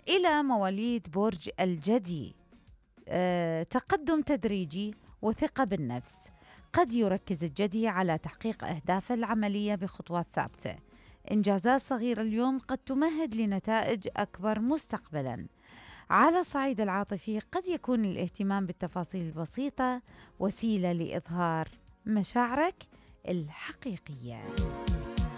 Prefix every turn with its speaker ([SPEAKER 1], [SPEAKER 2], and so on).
[SPEAKER 1] إلى مواليد برج الجدي، تقدم تدريجي وثقة بالنفس. قد يركز الجدي على تحقيق أهدافه العملية بخطوات ثابتة. إنجازات صغيرة اليوم قد تمهد لنتائج أكبر مستقبلاً. على الصعيد العاطفي قد يكون الاهتمام بالتفاصيل البسيطة وسيلة لإظهار مشاعرك الحقيقية.